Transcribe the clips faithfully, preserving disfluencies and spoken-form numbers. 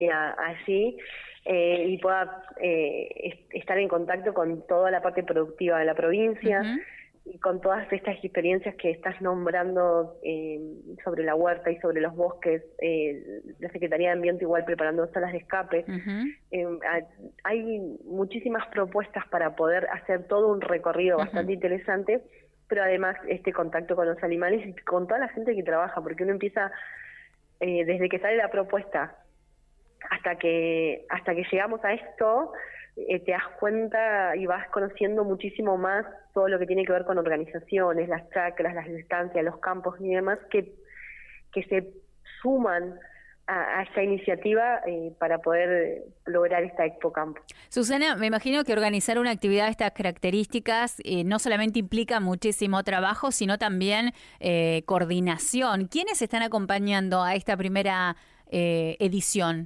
allí eh, y pueda eh, estar en contacto con toda la parte productiva de la provincia. Uh-huh. Y con todas estas experiencias que estás nombrando eh, sobre la huerta y sobre los bosques, eh, la Secretaría de Ambiente igual preparando salas de escape. Uh-huh. eh, hay muchísimas propuestas para poder hacer todo un recorrido uh-huh. bastante interesante, pero además este contacto con los animales y con toda la gente que trabaja, porque uno empieza eh, desde que sale la propuesta hasta que hasta que llegamos a esto. Eh, te das cuenta y vas conociendo muchísimo más todo lo que tiene que ver con organizaciones, las chacras, las estancias, los campos y demás que, que se suman a, a esta iniciativa eh, para poder lograr esta Expo Campo. Susana, me imagino que organizar una actividad de estas características eh, no solamente implica muchísimo trabajo, sino también eh, coordinación. ¿Quiénes están acompañando a esta primera eh, edición?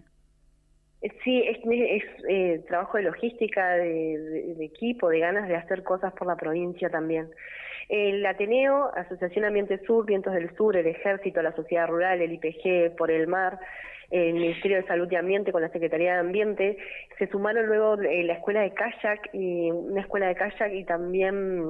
Sí, es, es eh, trabajo de logística, de, de, de equipo, de ganas de hacer cosas por la provincia también. El Ateneo, Asociación Ambiente Sur, Vientos del Sur, el Ejército, la Sociedad Rural, el I P G, Por el Mar, el Ministerio de Salud y Ambiente con la Secretaría de Ambiente, se sumaron luego eh, la Escuela de Kayak, y una escuela de kayak y también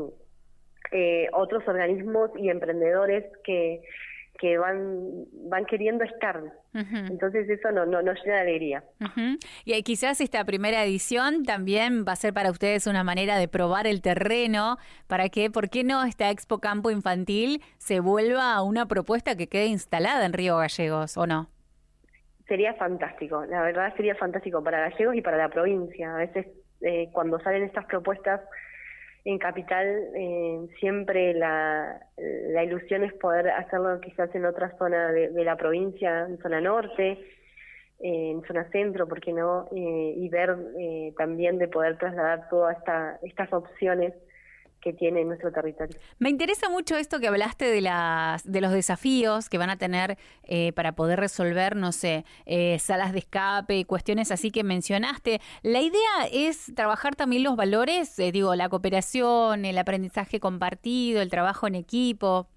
eh, otros organismos y emprendedores que que van van queriendo estar. Uh-huh. Entonces eso no, no nos llena de alegría. Uh-huh. Y quizás esta primera edición también va a ser para ustedes una manera de probar el terreno, para que, ¿por qué no esta Expo Campo Infantil se vuelva una propuesta que quede instalada en Río Gallegos, o no? Sería fantástico, la verdad sería fantástico para Gallegos y para la provincia. A veces eh, cuando salen estas propuestas en Capital, eh, siempre la, la ilusión es poder hacerlo quizás en otra zona de, de la provincia, en zona norte, eh, en zona centro, ¿por qué no? Eh, y ver eh, también de poder trasladar todas esta, estas opciones que tiene nuestro territorio. Me interesa mucho esto que hablaste de las de los desafíos que van a tener eh, para poder resolver, no sé, eh, salas de escape, cuestiones así que mencionaste. La idea es trabajar también los valores, eh, digo, la cooperación, el aprendizaje compartido, el trabajo en equipo.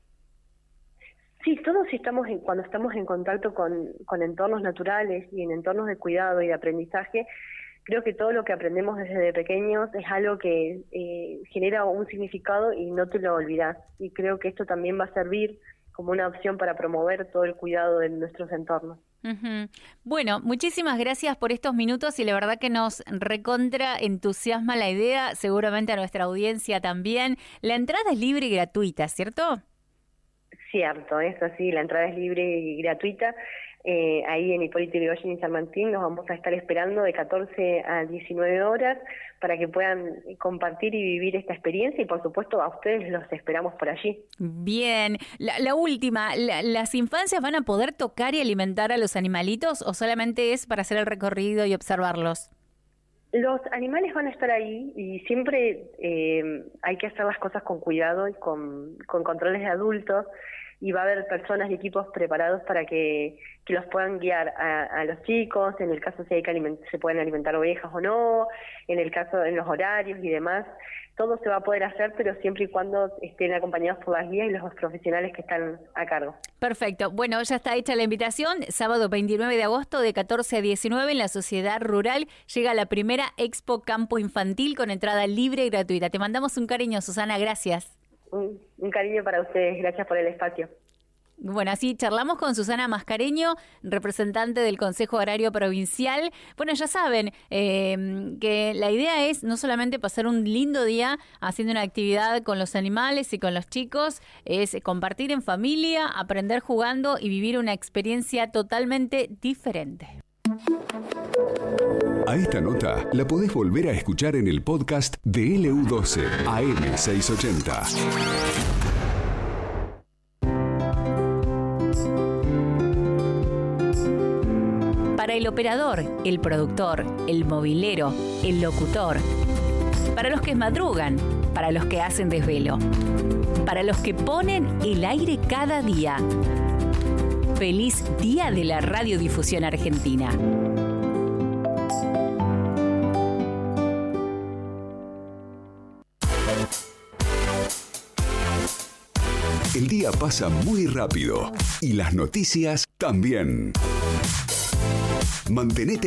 Sí, todos estamos en, cuando estamos en contacto con, con entornos naturales y en entornos de cuidado y de aprendizaje, creo que todo lo que aprendemos desde pequeños es algo que eh, genera un significado y no te lo olvidas. Y creo que esto también va a servir como una opción para promover todo el cuidado de nuestros entornos. Uh-huh. Bueno, muchísimas gracias por estos minutos y la verdad que nos recontra entusiasma la idea, seguramente a nuestra audiencia también. La entrada es libre y gratuita, ¿cierto? Cierto, es así, la entrada es libre y gratuita. Eh, ahí en Hipólito Yrigoyen y San Martín nos vamos a estar esperando de catorce a diecinueve horas para que puedan compartir y vivir esta experiencia y por supuesto a ustedes los esperamos por allí. Bien, la, la última, la, ¿las infancias van a poder tocar y alimentar a los animalitos o solamente es para hacer el recorrido y observarlos? Los animales van a estar ahí y siempre eh, hay que hacer las cosas con cuidado y con, con controles de adultos y va a haber personas y equipos preparados para que, que los puedan guiar a, a los chicos, en el caso si hay que aliment- se pueden alimentar ovejas o no, en el caso en los horarios y demás, todo se va a poder hacer, pero siempre y cuando estén acompañados por las guías y los profesionales que están a cargo. Perfecto. Bueno, ya está hecha la invitación. Sábado veintinueve de agosto de catorce a diecinueve en la Sociedad Rural llega la primera Expo Campo Infantil con entrada libre y gratuita. Te mandamos un cariño, Susana. Gracias. Un, un cariño para ustedes. Gracias por el espacio. Bueno, así charlamos con Susana Mascareño, representante del Consejo Agrario Provincial. Bueno, ya saben eh, que la idea es no solamente pasar un lindo día haciendo una actividad con los animales y con los chicos, es compartir en familia, aprender jugando y vivir una experiencia totalmente diferente. A esta nota la podés volver a escuchar en el podcast de L U doce A M seiscientos ochenta. Para el operador, el productor, el movilero, el locutor. Para los que madrugan, para los que hacen desvelo. Para los que ponen el aire cada día. Feliz Día de la Radiodifusión Argentina. El día pasa muy rápido y las noticias también. Mantenete